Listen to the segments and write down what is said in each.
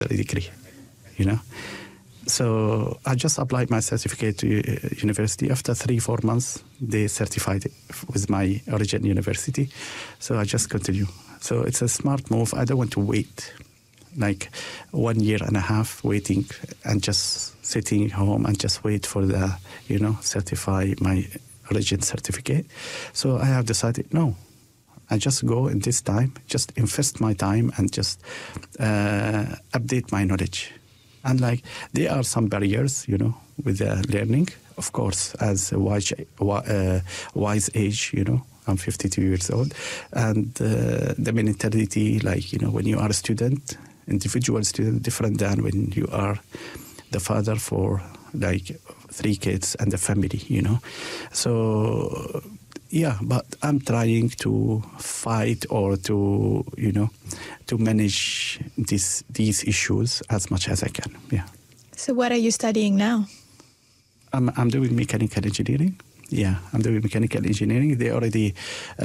degree, you know. So I just applied my certificate to university. After 3-4 months, they certified it with my origin university. So I just continue. So it's a smart move. I don't want to wait like 1.5 years waiting and just sitting home and just wait for the, certify my origin certificate. So I have decided, no, I just go in this time, just invest my time and just update my knowledge. And like there are some barriers, with the learning. Of course, as a wise age, I'm 52 years old. And the mentality, when you are a student, individual student, different than when you are the father for 3 kids and a family, So, yeah, but I'm trying to fight or to, to manage these issues as much as I can. Yeah. So what are you studying now? I'm doing mechanical engineering. Yeah, I'm doing mechanical engineering. They already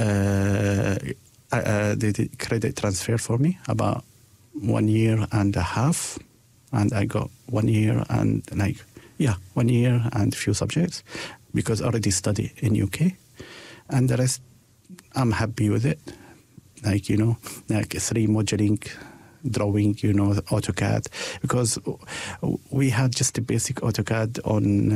did credit transfer for me about 1.5 years, and I got 1 year and 1 year and few subjects because I already study in UK. And the rest, I'm happy with it. 3 modeling, drawing, AutoCAD. Because we had just a basic AutoCAD on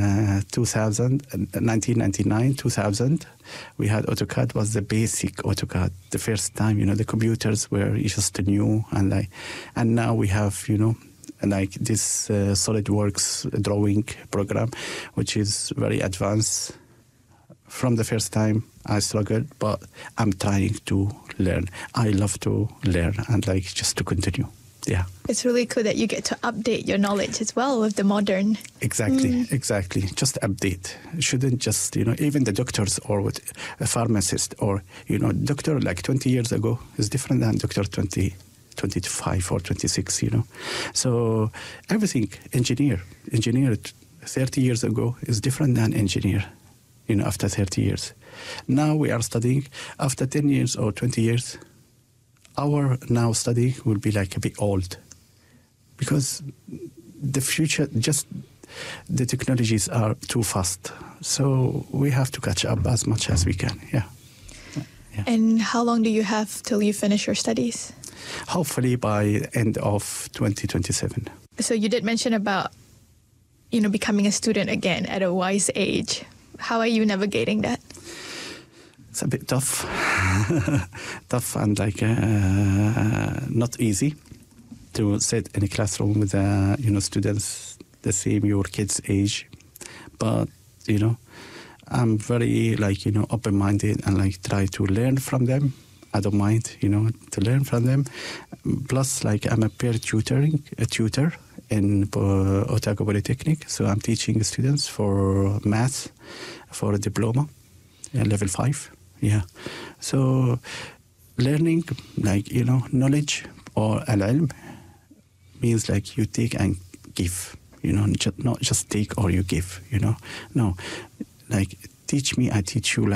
1999, 2000. We had AutoCAD was the basic AutoCAD. The first time, the computers were just new. And now we have, this SolidWorks drawing program, which is very advanced. From the first time, I struggled, but I'm trying to learn. I love to learn and just to continue. Yeah. It's really cool that you get to update your knowledge as well with the modern. Exactly. Just update. Shouldn't just, even the doctors or with a pharmacist or, doctor 20 years ago is different than doctor 25 or 26, So everything, engineer 30 years ago is different than engineer. After 30 years. Now we are studying, after 10 years or 20 years, our now study will be a bit old. Because the future, just the technologies are too fast. So we have to catch up as much as we can, yeah. And how long do you have till you finish your studies? Hopefully by end of 2027. So you did mention about, becoming a student again at a wise age. How are you navigating that? It's a bit tough. Tough and not easy to sit in a classroom with students the same your kids' age. But I'm very open-minded and try to learn from them. I don't mind to learn from them. Plus I'm a peer tutor in Otago Polytechnic, so I'm teaching students for maths for a diploma, level 5. Yeah, so learning knowledge or al-ilm means you take and give. Not just take or you give. No, teach me, I teach you.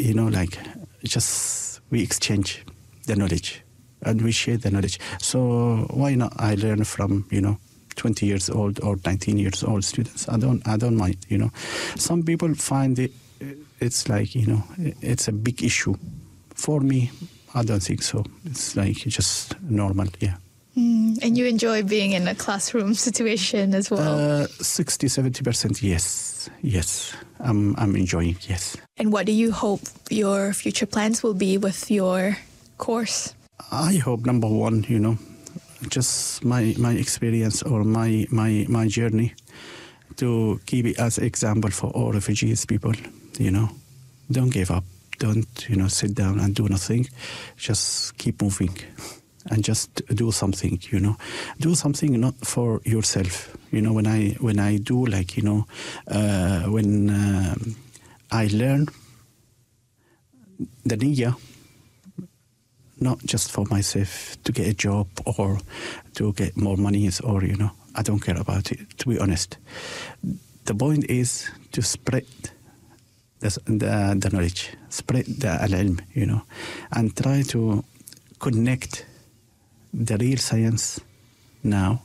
Just we exchange the knowledge and we share the knowledge. So why not? I learn from 20 years old or 19 years old students. I don't mind, Some people find it's it's a big issue. For me, I don't think so. It's just normal, yeah. And you enjoy being in a classroom situation as well? 60-70%, yes. I'm enjoying, yes. And what do you hope your future plans will be with your course? I hope, number one, just my experience or my journey to keep it as example for all refugees people, Don't give up. Don't, sit down and do nothing. Just keep moving and just do something, Do something not for yourself. When I do when I learn the niyyah, not just for myself to get a job or to get more money or, I don't care about it, to be honest. The point is to spread the knowledge, spread the al-ilm, and try to connect the real science now